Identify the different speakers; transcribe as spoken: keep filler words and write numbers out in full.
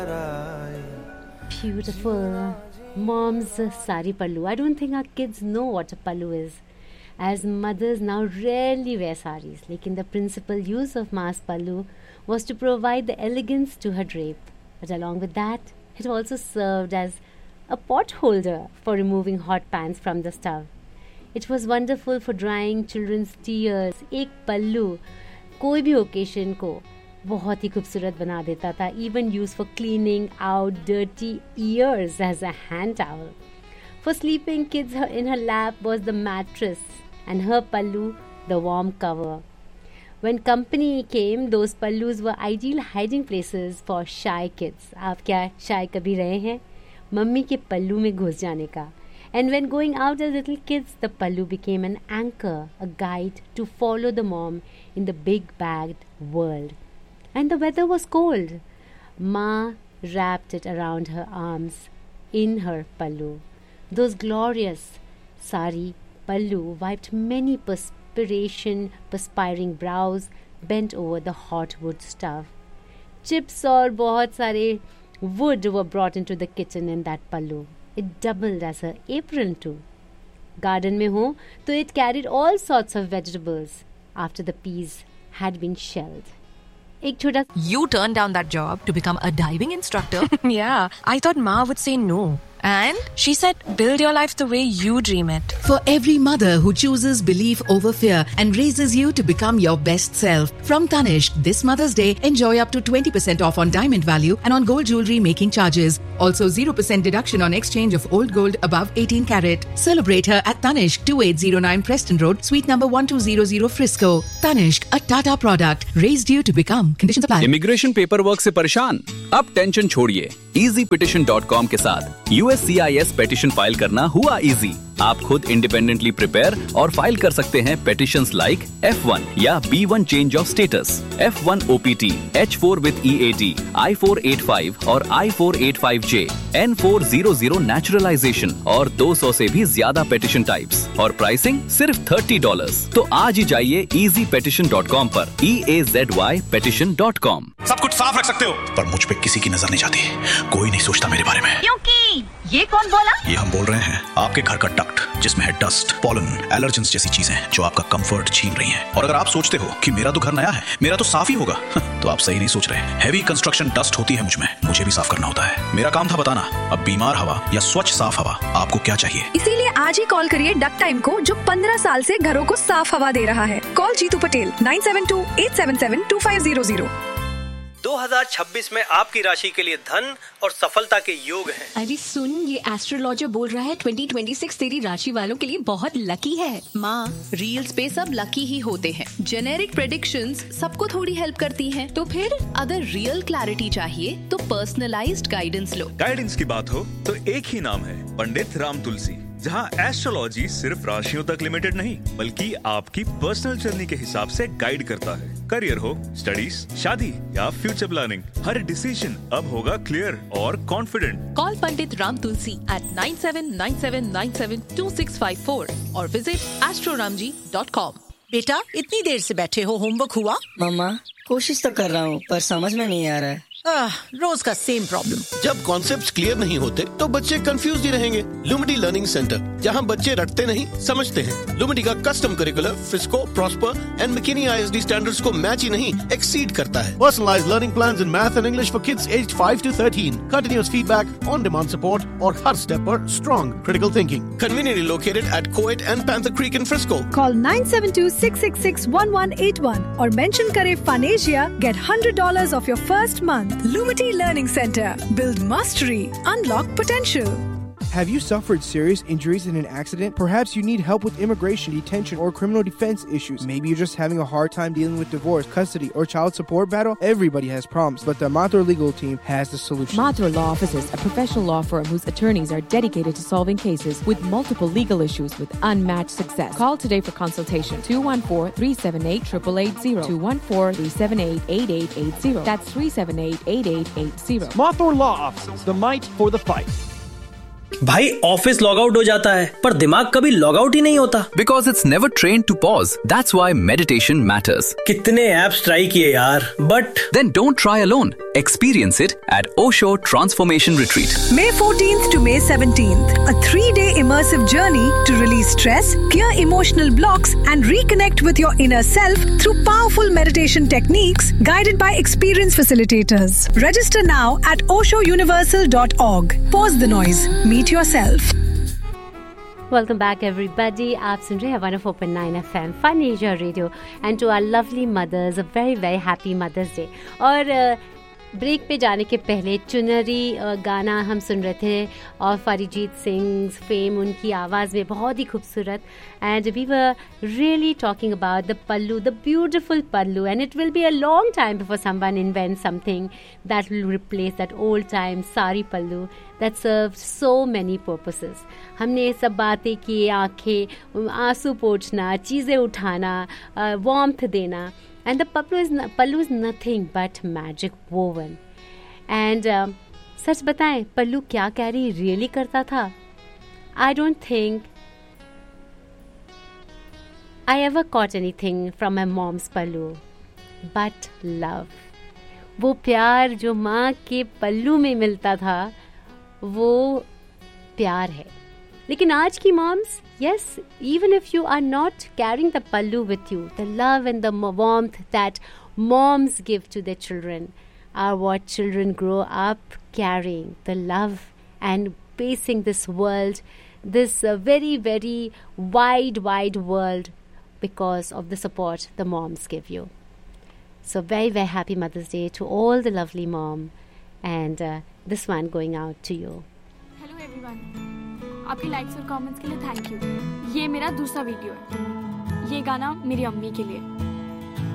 Speaker 1: Beautiful. Mom's sari pallu. I don't think our kids know what a pallu is, as mothers now rarely wear saris. Lekin the principal use of ma's pallu was to provide the elegance to her drape. But along with that, it also served as a pot holder for removing hot pans from the stove. It was wonderful for drying children's tears. एक पल्लू कोई भी occasion को बहुत ही खूबसूरत बना देता था. Even used for cleaning out dirty ears as a hand towel. For sleeping kids, in her lap was the mattress and her pallu the warm cover. When company came, those pallus were ideal hiding places for shy kids. आप क्या shy कभी रहे हैं? Mummy के पल्लू में घुस जाने का. And when going out as little kids, the pallu became an anchor, a guide to follow the mom in the big bagged world. And the weather was cold. Ma wrapped it around her arms in her pallu. Those glorious sari pallu wiped many perspiration, perspiring brows bent over the hot wood stove. Chips और बहुत सारे wood were brought into the kitchen in that pallu. It doubled as her apron too. Garden में हो तो it carried all sorts of vegetables after the peas had been shelled. एक छोटा
Speaker 2: You turned down that job to become a diving instructor.
Speaker 3: Yeah, I thought Ma would say no. And she said, build your life the way you dream it.
Speaker 4: For every mother who chooses belief over fear and raises you to become your best self. From Tanishq, this Mother's Day, enjoy up to twenty percent off on diamond value and on gold jewelry making charges. Also zero percent deduction on exchange of old gold above eighteen carat. Celebrate her at Tanishq, twenty-eight oh nine Preston Road, suite number one two zero zero Frisco. Tanishq, a Tata product, raised you to become. Conditions apply.
Speaker 5: Immigration paper work से परेशान? अब tension छोड़िए. easy petition dot com के साथ U S C I S petition file करना हुआ easy. आप खुद इंडिपेंडेंटली प्रिपेयर और फाइल कर सकते हैं पेटिशंस लाइक F one या B one change of status, F one O P T, H four with E A T, I four eighty-five और I four eighty-five J, N four hundred naturalisation और दो सौ से भी ज्यादा petition types और pricing सिर्फ थर्टी डॉलर्स. तो आज ही जाइए easy petition dot com पर. E A Z Y petition dot com.
Speaker 6: सब कुछ साफ रख सकते हो, पर मुझ पे किसी की नजर नहीं जाती. कोई नहीं सोचता मेरे बारे में.
Speaker 2: क्योंकि ये कौन बोला?
Speaker 6: ये हम बोल रहे हैं आपके घर का डक्ट, जिसमें है डस्ट, पॉलन, एलर्जेंस जैसी चीजें जो आपका कंफर्ट छीन रही हैं. और अगर आप सोचते हो कि मेरा तो घर नया है, मेरा तो साफ ही होगा, तो आप सही नहीं सोच रहे. हैवी कंस्ट्रक्शन डस्ट होती है मुझ में, मुझे भी साफ करना होता है. मेरा काम था बताना अब बीमार हवा या स्वच्छ साफ हवा आपको क्या चाहिए.
Speaker 7: इसीलिए आज ही कॉल करिए डक टाइम को, जो पंद्रह साल से घरों को साफ हवा दे रहा है. Call Jitu Patel nine seven to eight seven seven to five zero zero.
Speaker 8: दो हज़ार छब्बीस में आपकी राशि के लिए धन और सफलता के योग हैं.
Speaker 9: अरे सुन, ये एस्ट्रोलॉजर बोल रहा है ट्वेंटी ट्वेंटी सिक्स तेरी राशि वालों के लिए बहुत लकी है.
Speaker 10: माँ, रील्स पे सब लकी ही होते हैं. जेनेरिक प्रेडिक्शंस सबको थोड़ी हेल्प करती हैं. तो फिर अगर रियल क्लैरिटी चाहिए तो पर्सनलाइज्ड गाइडेंस लो.
Speaker 11: गाइडेंस की बात हो तो एक ही नाम है, पंडित राम तुलसी, जहां एस्ट्रोलॉजी सिर्फ राशियों तक लिमिटेड नहीं बल्कि आपकी पर्सनल जर्नी के हिसाब से गाइड करता है. करियर हो, स्टडीज, शादी या फ्यूचर प्लानिंग, हर डिसीजन अब होगा क्लियर और confident.
Speaker 10: Call Pandit Ram Tulsi eight nine seven nine seven nine seven to six five four और विजिट एस्ट्रोरामजी डॉट कॉम.
Speaker 12: बेटा, इतनी देर से बैठे हो, होमवर्क हुआ?
Speaker 13: मम्मा, कोशिश तो कर रहा हूँ पर समझ में नहीं आ रहा है.
Speaker 12: आह, रोज का सेम प्रॉब्लम.
Speaker 14: जब कॉन्सेप्ट्स क्लियर नहीं होते तो बच्चे कंफ्यूज ही रहेंगे. लुमिडी लर्निंग सेंटर, जहां बच्चे रटते नहीं समझते हैं. लुमिडी का custom curricular Frisco, prosper and McKinney I S D standards को मैच ही नहीं एक्सीड करता है. Personalised learning plans in math and English for kids aged five to thirteen. Continuous feedback, on demand support और हर स्टेप पर strong critical thinking. Conveniently located at कोएट and panther creek in Frisco.
Speaker 7: Call nine seven to six six six one one eight one और mention करें Fanesia, get one hundred dollars off your first month. Lumity Learning Center. Build mastery. Unlock potential.
Speaker 15: Have you suffered serious injuries in an accident? Perhaps you need help with immigration, detention, or criminal defense issues. Maybe you're just having a hard time dealing with divorce, custody, or child support battle. Everybody has problems, but the Mathur legal team has the solution.
Speaker 16: Mathur Law Offices, a professional law firm whose attorneys are dedicated to solving cases with multiple legal issues with unmatched success. Call today for consultation. two one four, three seven eight, eight eight eight zero. two one four, three seven eight, eight eight eight zero. That's three seven eight, eight eight eight zero.
Speaker 17: Mathur Law Offices, the might for the fight.
Speaker 8: भाई office log out हो जाता है पर दिमाग कभी log out ही नहीं होता।
Speaker 5: Because it's never trained to pause. That's why meditation matters.
Speaker 8: कितने ऐप्स ट्राई किए यार, but
Speaker 5: Then don't try alone. Experience it at Osho Transformation Retreat.
Speaker 7: May fourteenth to May seventeenth, a three-day immersive journey to release stress, clear emotional blocks, and reconnect with your inner self through powerful meditation techniques guided by experienced facilitators. Register now at osho universal dot org. Pause the noise. Meet yourself.
Speaker 1: Welcome back everybody. आप सुन रहे हैं one oh four point nine F M Fun Asia Radio and to our lovely mothers a very very happy Mother's Day. और break पे जाने के पहले चुनरी गाना हम सुन रहे थे और अरिजीत सिंह फेम उनकी आवाज़ में बहुत ही खूबसूरत and we were really talking about the pallu the beautiful pallu and it will be a long time before someone invent something that will replace that old time सारी पल्लू that serve so many purposes. हमने ये सब बातें की, आँखें आंसू पोंछना, चीज़ें उठाना, वार्मथ देना. And the pallu is, pallu is nothing but magic woven. And uh, सच बताएं पल्लू क्या कैरी रियली करता था? I don't think I ever caught anything from my mom's pallu, but love. वो प्यार जो माँ के पल्लू में मिलता था वो प्यार है. लेकिन आज की moms, yes, even if you are not carrying the pallu with you, the love and the warmth that moms give to their children are what children grow up carrying. The love and facing this world, this uh, very, very wide, wide world because of the support the moms give you. So very, very happy Mother's Day to all the lovely mom and uh, this one going out to you.
Speaker 17: Hello everyone. आपके likes और comments के लिए thank you. ये मेरा दूसरा video है. ये गाना मेरी अम्मी के लिए.